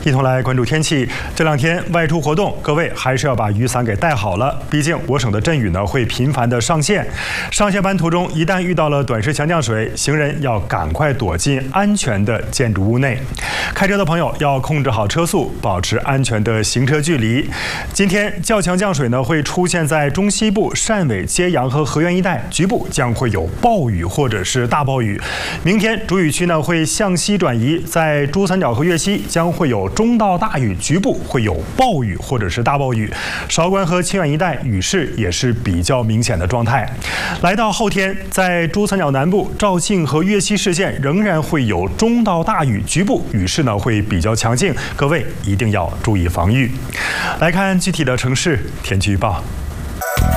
一同来关注天气。这两天外出活动，各位还是要把雨伞给带好了。毕竟我省的阵雨呢会频繁的上线，上下班途中一旦遇到了短时强降水，行人要赶快躲进安全的建筑物内。开车的朋友要控制好车速，保持安全的行车距离。今天较强降水呢会出现在中西部汕尾、揭阳和河源一带，局部将会有暴雨或者是大暴雨。明天主雨区呢会向西转移，在珠三角和粤西将会有中到大雨，局部会有暴雨或者是大暴雨。韶关和清远一带雨势也是比较明显的状态。来到后天，在珠三角南部、肇庆和粤西市县仍然会有中到大雨，局部雨势呢会比较强劲，各位一定要注意防御。来看具体的城市天气预报。